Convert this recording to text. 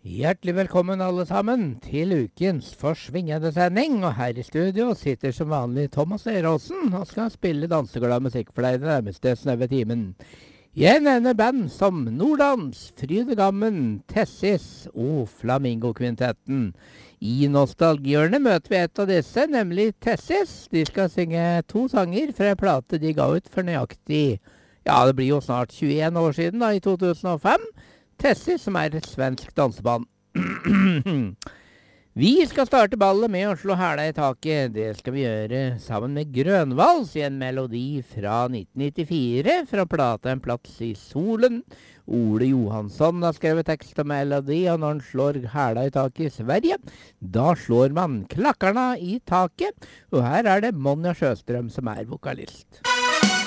Hjertelig velkommen alle sammen til ukens forsvingende sending, og her i studio sitter som vanlig Thomas Eråsen og skal spille danseglad musikk for deg den nærmeste snaue timen. Jeg nevner band som Nordans, Frydegammen, Tessis og Flamingo-kvintetten. I nostalgihjørnet møter vi et av disse, nemlig Tessis. De skal synge 2 sanger fra en plate de ga ut for nøyaktig, det blir jo snart 21 år siden da, i 2005. Tessis, som er et svensk danseband. Vi skal starte ballet med å slå hæla i taket. Det skal vi gjøre sammen med Grønvals i en melodi fra 1994, fra plata En plass i solen. Ole Johansson har skrevet tekst og melodi, og når han slår hæla i taket i Sverige, da slår man klakkarna i taket. Og her er det Monja Sjøstrøm som er vokalist.